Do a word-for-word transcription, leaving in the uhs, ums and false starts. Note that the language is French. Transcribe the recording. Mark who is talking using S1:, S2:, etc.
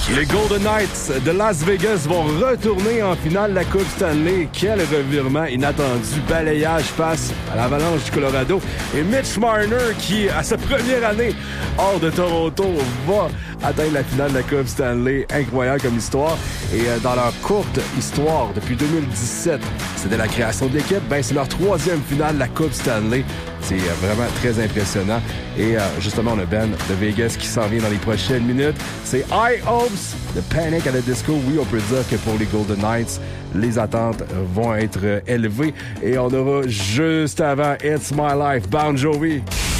S1: Les Golden Knights de Las Vegas vont retourner en finale de la Coupe Stanley. Quel revirement inattendu. Balayage face à l'Avalanche du Colorado. Et Mitch Marner, qui, à sa première année hors de Toronto, va atteindre la finale de la Coupe Stanley. Incroyable comme histoire. Et euh, dans leur courte histoire, depuis deux mille dix-sept, c'était la création de l'équipe. Ben, c'est leur troisième finale de la Coupe Stanley. C'est vraiment très impressionnant. Et euh, justement, on a Ben de Vegas qui s'en vient dans les prochaines minutes. C'est High Hopes de Panic at the Disco. Oui, on peut dire que pour les Golden Knights, les attentes vont être élevées. Et on aura juste avant It's My Life, Bon Jovi.